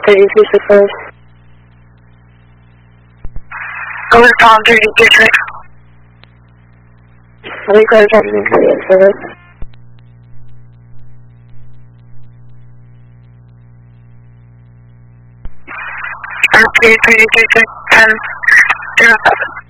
3265. Go to Palm 3236. How many cars have you been carrying service? RP 3236 10 07.